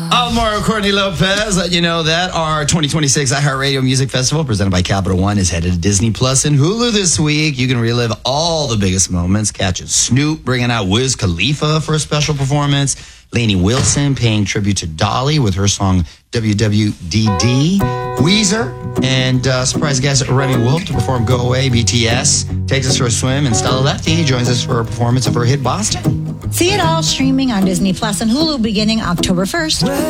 Almaro Courtney Lopez, let you know that our 2026 iHeartRadio Music Festival presented by Capital One is headed to Disney Plus and Hulu this week. You can relive all the biggest moments, catching Snoop bringing out Wiz Khalifa for a special performance, Lainey Wilson paying tribute to Dolly with her song WWDD, Weezer, and surprise guest Remy Wolf to perform Go Away. BTS takes us for a swim, and Stella Lefty joins us for a performance of her hit Boston. See it all streaming on Disney Plus and Hulu beginning October 1st.